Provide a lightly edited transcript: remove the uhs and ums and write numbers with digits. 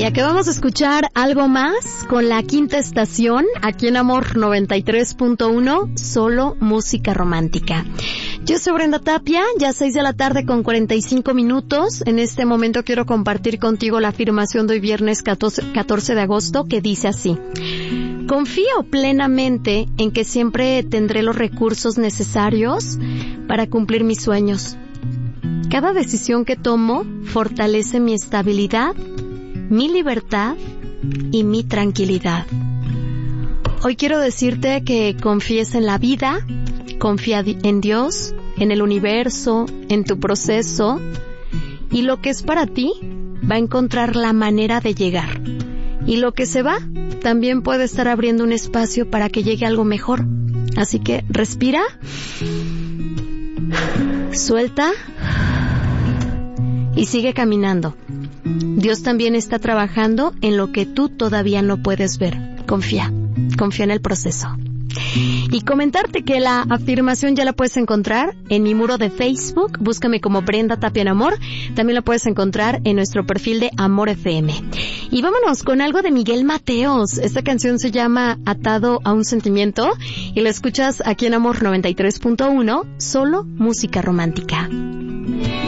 Y acabamos de escuchar Algo Más con La Quinta Estación, aquí en Amor 93.1, solo música romántica. Yo soy Brenda Tapia, ya 6 de la tarde con 45 minutos. En este momento quiero compartir contigo la afirmación de hoy viernes 14 de agosto, que dice así: confío plenamente en que siempre tendré los recursos necesarios para cumplir mis sueños. Cada decisión que tomo fortalece mi estabilidad, mi libertad y mi tranquilidad. Hoy quiero decirte que confíes en la vida, confía en Dios, en el universo, en tu proceso, y lo que es para ti va a encontrar la manera de llegar. Y lo que se va también puede estar abriendo un espacio para que llegue algo mejor. Así que respira, suelta y sigue caminando. Dios también está trabajando en lo que tú todavía no puedes ver. Confía en el proceso. Y comentarte que la afirmación ya la puedes encontrar en mi muro de Facebook. Búscame como Brenda Tapia en Amor. También la puedes encontrar en nuestro perfil de Amor FM. Y vámonos con algo de Miguel Mateos. Esta canción se llama Atado a un Sentimiento y la escuchas aquí en Amor 93.1, solo música romántica.